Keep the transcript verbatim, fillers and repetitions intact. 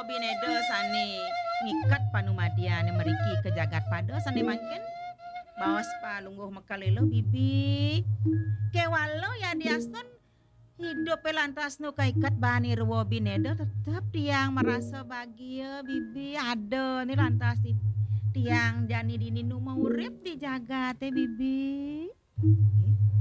Bineda sane ngikat panumadian meriki ke jagat pada sane mangken bawas palungguh makalelo bibi kewalo ya diaston hidup pelantas nu kaikat bani ruwo bineda tetap tiang merasa bahagia bibi ada nih lantas ti- tiang jani dini nu mau urip di jagat teh bibi.